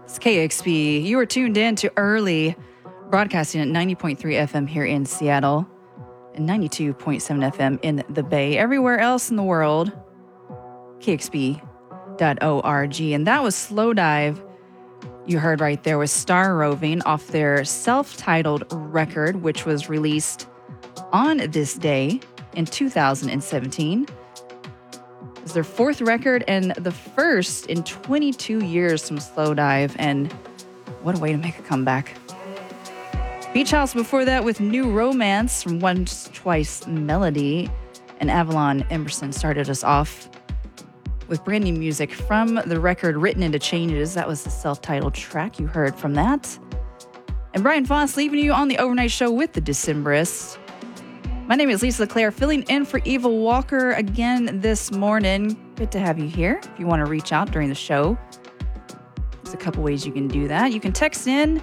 It's KXP. You are tuned in to Early, broadcasting at 90.3 FM here in Seattle and 92.7 FM in the Bay. Everywhere else in the world, kxp.org. And that was Slow Dive. You heard right there was Star Roving off their self-titled record, which was released on this day in 2017. It's their fourth record and the first in 22 years from Slow Dive, and what a way to make a comeback. Beach House before that with New Romance from Once Twice Melody, and Avalon Emerson started us off with brand new music from the record Written Into Changes. That was the self-titled track you heard from that. And Brian Foss leaving you on the overnight show with the Decemberists. My name is Lisa LeClaire, filling in for Eva Walker again this morning. Good to have you here. If you want to reach out during the show, there's a couple ways you can do that. You can text in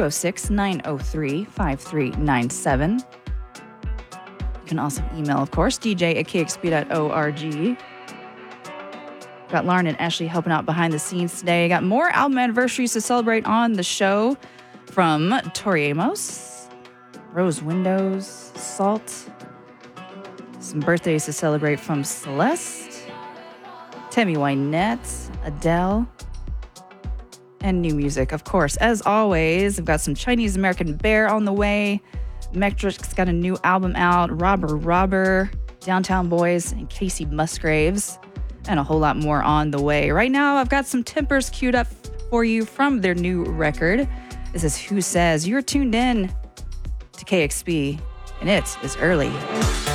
206-903-5397. You can also email, of course, dj@kxp.org. Got Lauren and Ashley helping out behind the scenes today. Got more album anniversaries to celebrate on the show from Tori Amos, Rose Windows, Salt. Some birthdays to celebrate from Celeste, Tammy Wynette, Adele, and new music, of course. As always, I've got some Chinese American Bear on the way. Metric's got a new album out. Robber, Downtown Boys, and Casey Musgraves, and a whole lot more on the way. Right now, I've got some Tempers queued up for you from their new record. This is Who Says. You're tuned in to KXP, and it is Early.